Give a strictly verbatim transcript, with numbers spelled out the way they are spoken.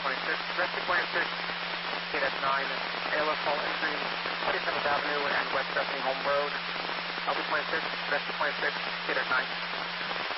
twenty-six, Rescue twenty-six, K dash nine, A L S call entry, twenty-seventh Avenue and West Stephanie Home Road, Alpha twenty-six, Rescue twenty-six, K dash nine.